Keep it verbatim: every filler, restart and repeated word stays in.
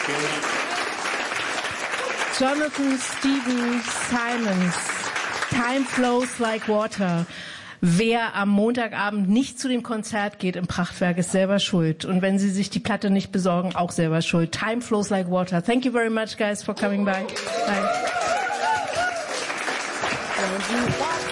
Jonathan Stephen Simons, Time Flows Like Water. Wer am Montagabend nicht zu dem Konzert geht im Prachtwerk, ist selber schuld. Und wenn Sie sich die Platte nicht besorgen, auch selber schuld. Time Flows Like Water. Thank you very much, guys, for coming by. Bye.